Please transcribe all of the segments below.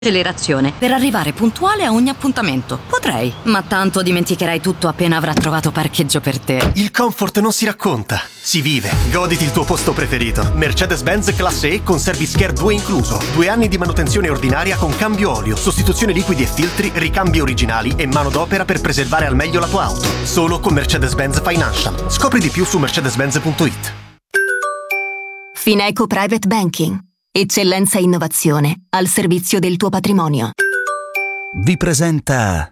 Accelerazione per arrivare puntuale a ogni appuntamento. Potrei, ma tanto dimenticherai tutto appena avrà trovato parcheggio per te. Il comfort non si racconta, si vive. Goditi il tuo posto preferito. Mercedes-Benz Classe E con Service Care 2 incluso. 2 anni di manutenzione ordinaria con cambio olio, sostituzione liquidi e filtri, ricambi originali e manodopera per preservare al meglio la tua auto. Solo con Mercedes-Benz Financial. Scopri di più su mercedes-benz.it. Fineco Private Banking. Eccellenza e innovazione al servizio del tuo patrimonio. Vi presenta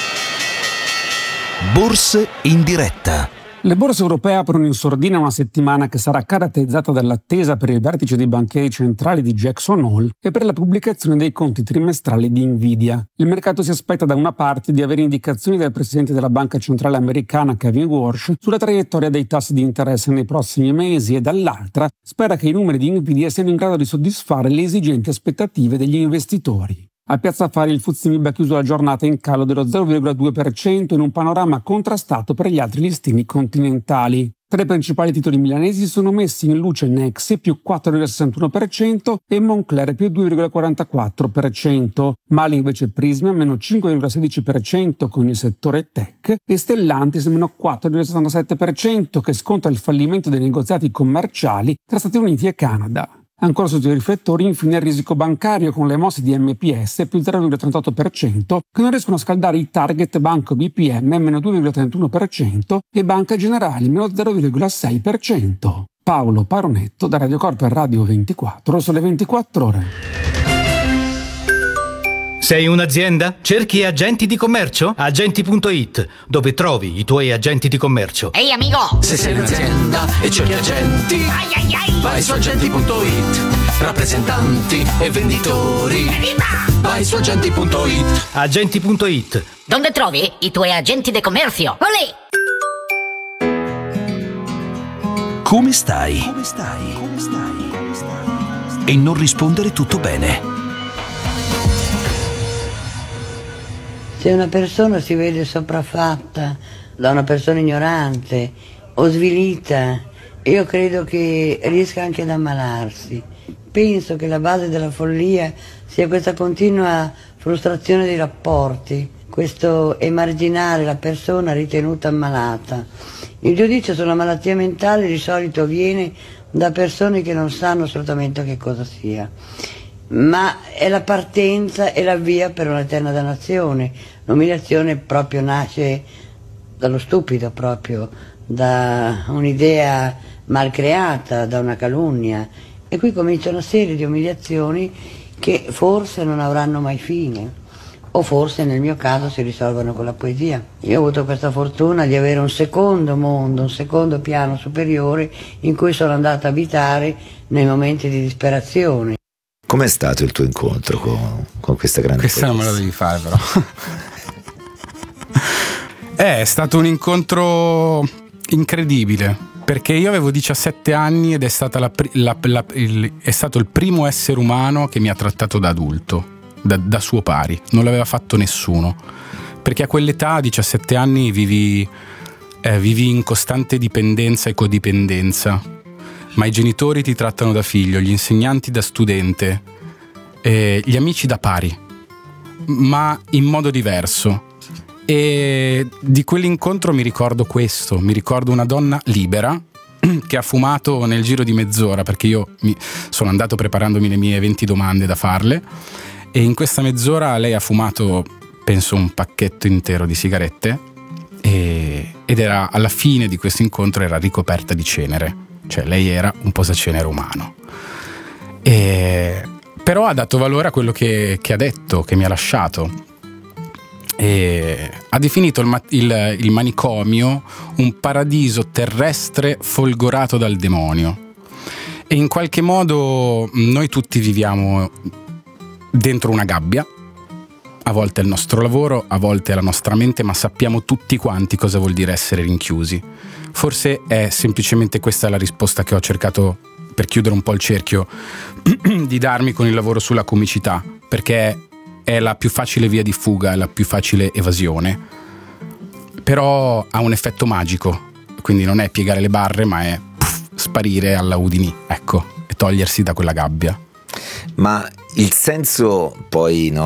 Borse in diretta. Le borse europee aprono in sordina una settimana che sarà caratterizzata dall'attesa per il vertice dei banchieri centrali di Jackson Hole e per la pubblicazione dei conti trimestrali di Nvidia. Il mercato si aspetta da una parte di avere indicazioni dal presidente della Banca Centrale Americana Kevin Warsh sulla traiettoria dei tassi di interesse nei prossimi mesi e dall'altra spera che i numeri di Nvidia siano in grado di soddisfare le esigenti aspettative degli investitori. A Piazza Affari il FTSE MIB ha chiuso la giornata in calo dello 0,2% in un panorama contrastato per gli altri listini continentali. Tra i principali titoli milanesi sono messi in luce Nexi più 4,61% e Moncler più 2,44%. Male invece Prisma meno 5,16% con il settore tech e Stellantis meno 4,67% che sconta il fallimento dei negoziati commerciali tra Stati Uniti e Canada. Ancora sotto i riflettori infine il risico bancario con le mosse di MPS più 0,38% che non riescono a scaldare i target Banco BPM meno 2,31% e Banca Generali meno 0,6%. Paolo Paronetto da Radio Corp e Radio 24 sulle 24 ore. Sei un'azienda? Cerchi agenti di commercio? Agenti.it, dove trovi i tuoi agenti di commercio. Ehi amico! Se sei un'azienda e cerchi agenti, vai su agenti.it. Rappresentanti e venditori, vai su agenti.it. Agenti.it, dove trovi i tuoi agenti di commercio. Olè! Come stai? E non rispondere tutto bene. Se una persona si vede sopraffatta da una persona ignorante o svilita, io credo che riesca anche ad ammalarsi. Penso che la base della follia sia questa continua frustrazione dei rapporti, questo emarginare la persona ritenuta ammalata. Il giudizio sulla malattia mentale di solito viene da persone che non sanno assolutamente che cosa sia. Ma è la partenza e l'avvia per un'eterna dannazione. L'umiliazione proprio nasce dallo stupido, proprio da un'idea mal creata, da una calunnia, e qui comincia una serie di umiliazioni che forse non avranno mai fine, o forse nel mio caso si risolvono con la poesia. Io ho avuto questa fortuna di avere un secondo mondo, un secondo piano superiore in cui sono andata a abitare nei momenti di disperazione. Com'è stato il tuo incontro con questa grande Questa non me la devi fare però. È stato un incontro incredibile, perché io avevo 17 anni ed è stata è stato il primo essere umano che mi ha trattato da adulto, da suo pari. Non l'aveva fatto nessuno, perché a quell'età, a 17 anni, vivi in costante dipendenza e codipendenza. Ma i genitori ti trattano da figlio, gli insegnanti da studente, gli amici da pari, ma in modo diverso. E di quell'incontro mi ricordo questo, mi ricordo una donna libera che ha fumato nel giro di mezz'ora, perché io sono andato preparandomi le mie 20 domande da farle, e in questa mezz'ora lei ha fumato, penso, un pacchetto intero di sigarette, ed era, alla fine di questo incontro, era ricoperta di cenere. Cioè lei era un posacenere umano, però ha dato valore a quello che ha detto, che mi ha lasciato, e ha definito il manicomio un paradiso terrestre folgorato dal demonio. E in qualche modo noi tutti viviamo dentro una gabbia. A volte è il nostro lavoro, a volte è la nostra mente, ma sappiamo tutti quanti cosa vuol dire essere rinchiusi. Forse è semplicemente questa la risposta che ho cercato, per chiudere un po' il cerchio, di darmi con il lavoro sulla comicità, perché è la più facile via di fuga, è la più facile evasione, però ha un effetto magico, quindi non è piegare le barre, ma è sparire alla Houdini, ecco, e togliersi da quella gabbia. Ma il senso poi, no,